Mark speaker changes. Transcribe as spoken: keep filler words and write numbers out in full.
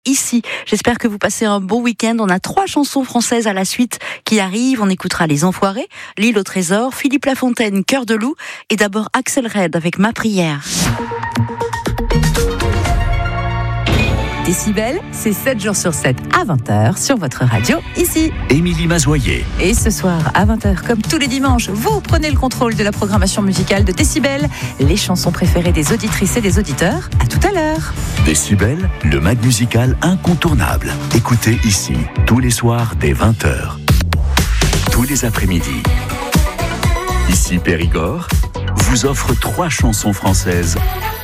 Speaker 1: Ici. J'espère que vous passez un bon week-end. On a trois chansons françaises à la suite qui arrivent. On écoutera Les Enfoirés, L'Île au Trésor, Philippe Lafontaine, Cœur de loup et d'abord Axel Red avec Ma prière.
Speaker 2: Décibel, c'est sept jours sur sept à vingt heures sur votre radio, ici.
Speaker 3: Émilie Mazoyer.
Speaker 2: Et ce soir, à vingt heures, comme tous les dimanches, vous prenez le contrôle de la programmation musicale de Décibel, les chansons préférées des auditrices et des auditeurs. À tout à l'heure.
Speaker 3: Décibel, le mag musical incontournable. Écoutez ici, tous les soirs dès vingt heures. Tous les après-midi. Ici Périgord vous offre trois chansons françaises